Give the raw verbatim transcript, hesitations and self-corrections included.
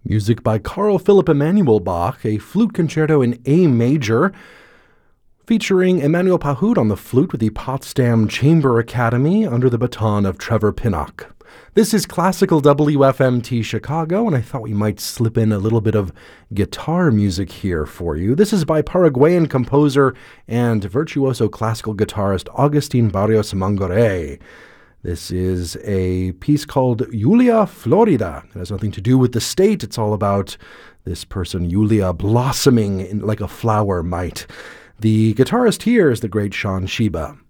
Music by Carl Philipp Emanuel Bach, a flute concerto in A major, featuring Emmanuel Pahud on the flute with the Potsdam Chamber Academy under the baton of Trevor Pinnock. This is Classical W F M T Chicago, and I thought we might slip in a little bit of guitar music here for you. This is by Paraguayan composer and virtuoso classical guitarist Agustin Barrios Mangoré. This is a piece called Julia Florida. It has nothing to do with the state. It's all about this person, Julia, blossoming in, like a flower might. The guitarist here is the great Sean Shiba.